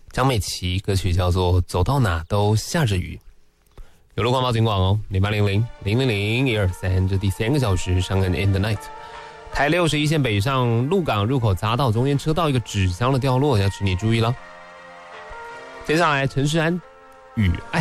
张美琪，歌曲叫做《走到哪都下着雨》。有路况报警广哦，0800-000-123，这第3个小时上岸 In the Night。台61线北上鹿港入口匝道中间车道一个纸箱的掉落，要请你注意了。接下来陈世安与爱。